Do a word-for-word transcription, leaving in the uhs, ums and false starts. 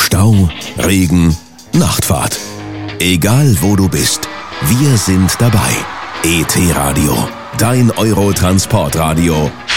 Stau, Regen, Nachtfahrt. Egal wo du bist, wir sind dabei. E T Radio, dein Euro-Transportradio,